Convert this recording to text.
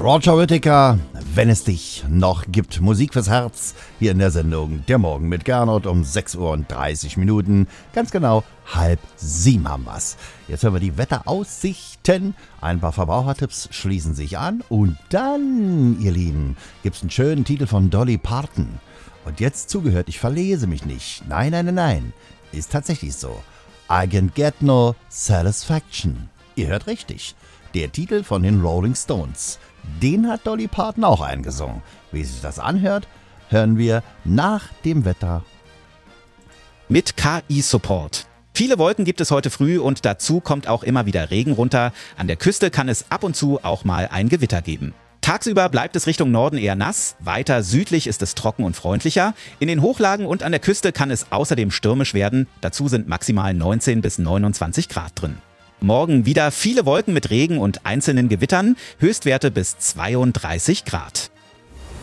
Roger Whittaker, wenn es dich noch gibt. Musik fürs Herz hier in der Sendung Der Morgen mit Gernot um 6:30 Uhr. Ganz genau 6:30 haben wir's. Jetzt hören wir die Wetteraussichten. Ein paar Verbrauchertipps schließen sich an. Und dann, ihr Lieben, gibt's einen schönen Titel von Dolly Parton. Und jetzt zugehört, ich verlese mich nicht. Nein. Ist tatsächlich so. I can get no satisfaction. Ihr hört richtig. Der Titel von den Rolling Stones. Den hat Dolly Parton auch eingesungen. Wie sich das anhört, hören wir nach dem Wetter. Mit KI-Support. Viele Wolken gibt es heute früh und dazu kommt auch immer wieder Regen runter. An der Küste kann es ab und zu auch mal ein Gewitter geben. Tagsüber bleibt es Richtung Norden eher nass, weiter südlich ist es trocken und freundlicher. In den Hochlagen und an der Küste kann es außerdem stürmisch werden. Dazu sind maximal 19 bis 29 Grad drin. Morgen wieder viele Wolken mit Regen und einzelnen Gewittern, Höchstwerte bis 32 Grad.